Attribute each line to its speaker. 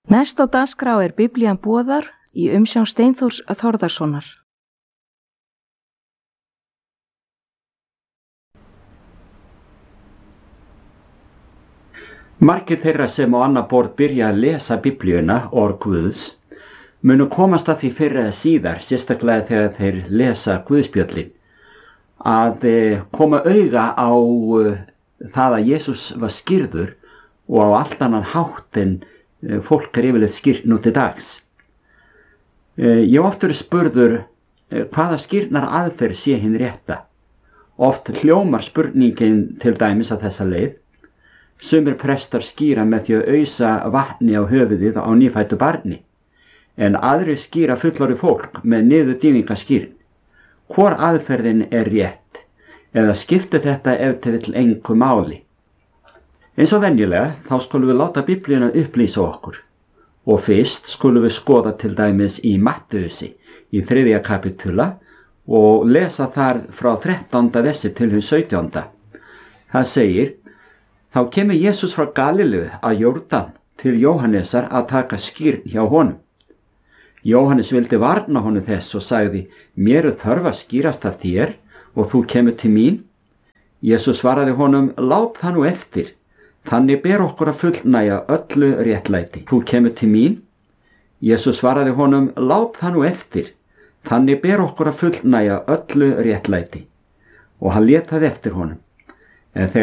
Speaker 1: Næst á dagskrá Biblían boðar í umsjón Steinþórs Þórðarsonar.
Speaker 2: Margir þeirra sem á annað borð byrja að lesa Biblíuna, orð Guðs, munu komast að því fyrr eða síðar, sérstaklega þegar þeir lesa Guðspjöllin, að koma auga á það að Jesús var skírður og á allt annan hátt en fólk yfirleitt skýrt nú til dags. Ég oft verið spurður hvaða skýrnar aðferð sé hinn rétta. Oft hljómar spurningin til dæmis að þessa leið. Sumir prestar skýra með því að ausa vatni á höfuðið á nýfæddu barni, en aðrir skýra fullorðið fólk með niðurdýfingaskýrn. Hvor aðferðin er rétt, eða skiptir þetta ef til vill engu máli? Eins og venjulega þá skulum við láta Biblíuna upplýsa okkur og fyrst skulum við skoða til dæmis í Mattheusi í 3. kapítula og lesa þar frá 13. versi til 17. Það segir: Þá kemur Jesús frá Galileu að Jórdan til Jóhannesar að taka skírn hjá honum. Jóhannes vildi varna honum þess og sagði: Mér er þörf að skírast af þér og þú kemur til mín. Jesús svaraði honum: Lát það nú eftir. Þannig ber okkur að fullnægja öllu réttlæti. Þú kemur til mín. Jesús svaraði honum: Lát það nú eftir. Þannig ber okkur að fullnægja öllu réttlæti. Og hann lét það eftir honum. En þegar